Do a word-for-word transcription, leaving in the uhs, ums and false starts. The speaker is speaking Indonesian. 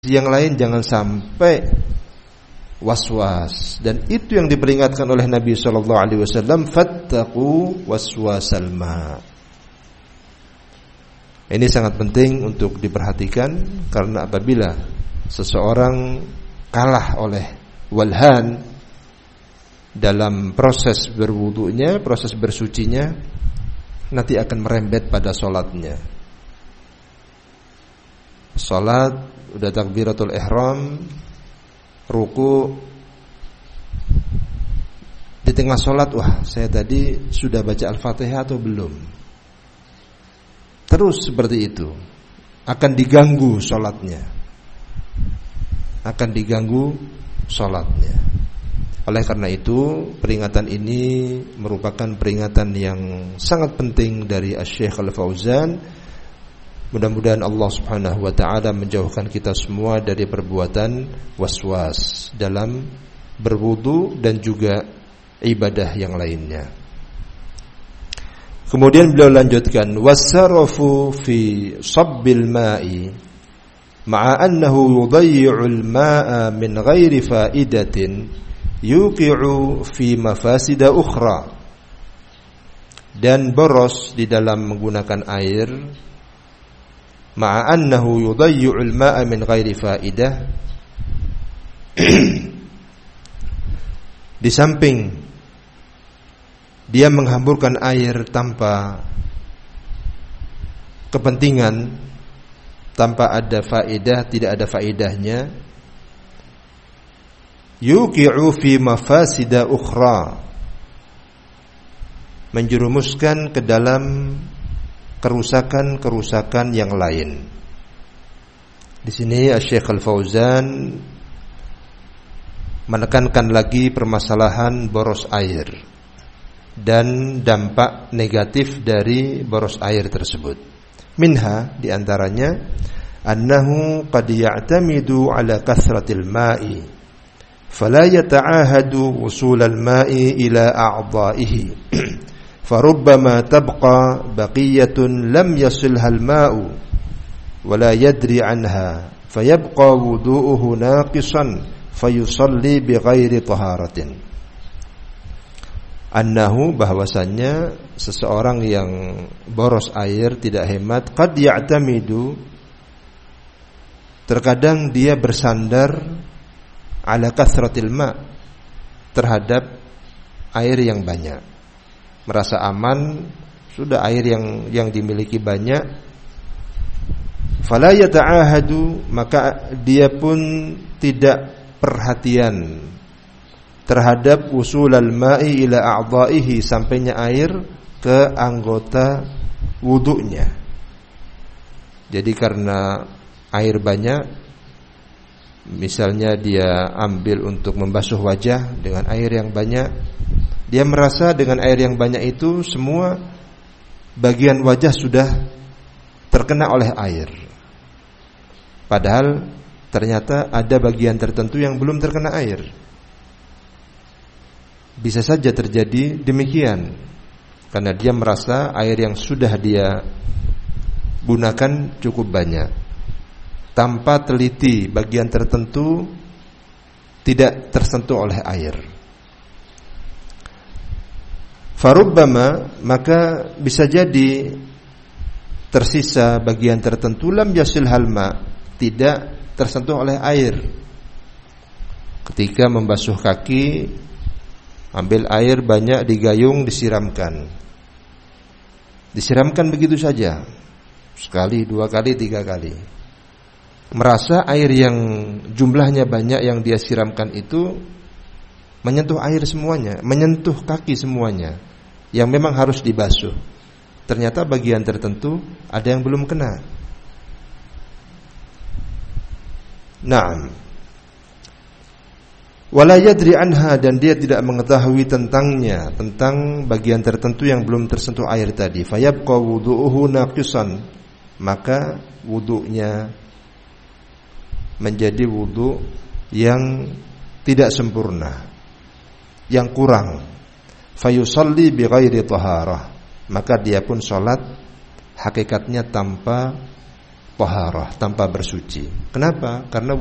yang lain jangan sampai was-was, dan itu yang diperingatkan oleh Nabi sallallahu alaihi wasallam, fattaqu waswasal ma. Ini sangat penting untuk diperhatikan, karena apabila seseorang kalah oleh walhan dalam proses berwudunya, proses bersucinya, nanti akan merembet pada solatnya. Solat udah takbiratul ihram, ruku, di tengah solat, wah saya tadi sudah baca Al-Fatihah atau belum? Terus seperti itu, akan diganggu solatnya, akan diganggu solatnya. Oleh karena itu, peringatan ini merupakan peringatan yang sangat penting dari Asy-Syaikh Al-Fauzan. Mudah-mudahan Allah Subhanahu wa taala menjauhkan kita semua dari perbuatan waswas dalam berwudu dan juga ibadah yang lainnya. Kemudian beliau lanjutkan, wasarafu fi sabbil ma'i ma'a annahu yudayyi'ul ma'a min ghairi fa'idatin yuqi'u fi mafasida ukhra. Dan boros di dalam menggunakan air, ma'a annahu yudayyi'ul ma'a min ghairi fa'idah, di samping dia menghamburkan air tanpa kepentingan, tanpa ada faedah, tidak ada faedahnya, yuqi'u fi mafasida ukhra, menjerumuskan ke dalam kerusakan-kerusakan yang lain. Di sini Asy-Syaikh Al-Fauzan menekankan lagi permasalahan boros air dan dampak negatif dari boros air tersebut. Minha, diantaranya, annahu qad ya'tamidu ala kasratil ma'i fala yata'ahadu wusul al-ma'i ila a'dha'ihi farubbama tabqa baqiyatun lam yasilha al-ma'u wala yadri anha fayabqa wudu'uhu naqisan fayusalli bighairi taharatin. Annahu, bahwasannya seseorang yang boros air, tidak hemat, qad ya'tamidu, terkadang dia bersandar ala kasratil ma, terhadap air yang banyak, merasa aman, sudah air yang yang dimiliki banyak, fala yata'ahadu, maka dia pun tidak perhatian terhadap usulal ma'i ila a'dha'ihi, sampainya air ke anggota wudunya. Jadi karena air banyak, misalnya dia ambil untuk membasuh wajah dengan air yang banyak, dia merasa dengan air yang banyak itu semua bagian wajah sudah terkena oleh air. Padahal ternyata ada bagian tertentu yang belum terkena air. Bisa saja terjadi demikian, karena dia merasa air yang sudah dia gunakan cukup banyak, tanpa teliti bagian tertentu tidak tersentuh oleh air. Farubbama, maka bisa jadi tersisa bagian tertentu, lam yasil halma, tidak tersentuh oleh air. Ketika membasuh kaki, ambil air banyak di gayung, disiramkan. Disiramkan begitu saja, sekali, dua kali, tiga kali. Merasa air yang jumlahnya banyak yang dia siramkan itu menyentuh air semuanya, menyentuh kaki semuanya, yang memang harus dibasuh. Ternyata bagian tertentu ada yang belum kena. Naam. Wala yadri anha, dan dia tidak mengetahui tentangnya, tentang bagian tertentu yang belum tersentuh air tadi. Fayabqa wudu'uhu naqisan, maka wudu'nya menjadi wudu' yang tidak sempurna, yang kurang. Fayusalli bighairi taharah, maka dia pun salat hakikatnya tanpa taharah, tanpa bersuci. Kenapa? Karena